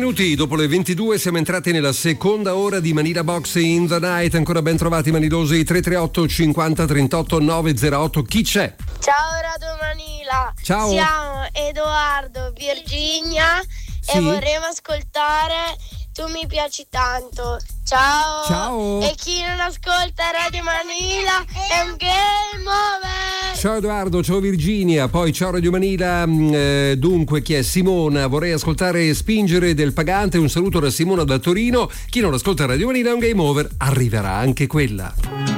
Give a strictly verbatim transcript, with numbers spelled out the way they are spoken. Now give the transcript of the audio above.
minuti dopo le ventidue siamo entrati nella seconda ora di Manila Box in the Night. Ancora ben trovati manilosi. Tre tre otto cinquanta trentotto novecentotto. Chi c'è? Ciao Radio Manila. Ciao. Siamo Edoardo, Virginia, Sì. e vorremmo ascoltare Tu mi piaci tanto. Ciao. Ciao. E chi non ascolta Radio Manila è un game over. Ciao Edoardo, ciao Virginia, poi ciao Radio Manila. Eh, dunque, chi è? Simona, vorrei ascoltare Spingere del Pagante. Un saluto da Simona da Torino. Chi non ascolta Radio Manila è un game over. Arriverà anche quella.